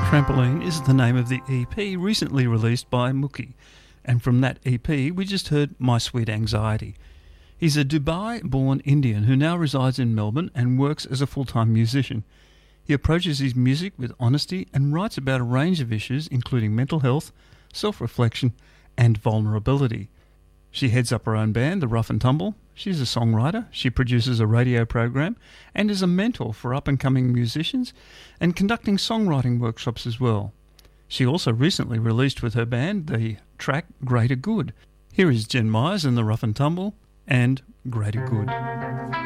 Trampoline is the name of the EP recently released by Mookie, and from that EP we just heard My Sweet Anxiety. He's a Dubai-born Indian who now resides in Melbourne and works as a full-time musician. He approaches his music with honesty and writes about a range of issues including mental health, self-reflection and vulnerability. She heads up her own band, The Rough and Tumble. She's a songwriter, she produces a radio program and is a mentor for up-and-coming musicians and conducting songwriting workshops as well. She also recently released with her band the track Greater Good. Here is Jen Myers and The Rough and Tumble and Greater Good.